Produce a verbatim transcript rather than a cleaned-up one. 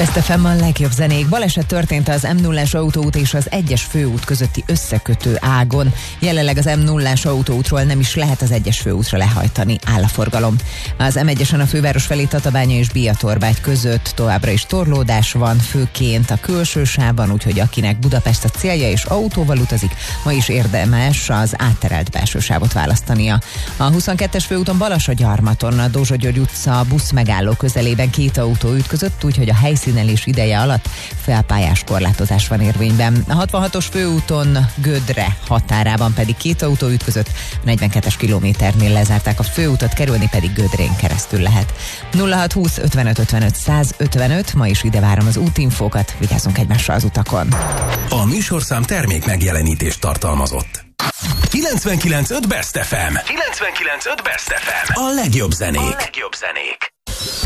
Best ef em a legjobb zenék. Baleset történt az em nullás autóút és az egyes főút közötti összekötő ágon. Jelenleg az em nullás autóútról nem is lehet az egyes főútra lehajtani, áll a forgalom. Az em egyesen a főváros felé Tatabánya és Biatorbágy között továbbra is torlódás van, főként a külső sávban, úgyhogy akinek Budapest a célja és autóval utazik, ma is érdemes az átterelt belső sávot választania. A huszonkettes főúton Balassagyarmaton a Dózsa György utca busz megálló közelében két autó ütközött, úgyhogy a helyszínelés ideje alatt felpályás korlátozás van érvényben. A hatvanhatos főúton Gödre határában pedig két autó ütközött, a negyvenkettes kilométernél lezárták a főútat, kerülni pedig Gödrén keresztül lehet. nulla hat húsz ötvenöt ötvenöt száz ötvenöt, ma is ide várom az útinfókat, vigyázzunk egymásra az utakon. A műsorszám termék megjelenítést tartalmazott. kilencvenkilenc pont öt Best ef em. kilencvenkilenc pont öt Best ef em. A legjobb zenék. A legjobb zenék.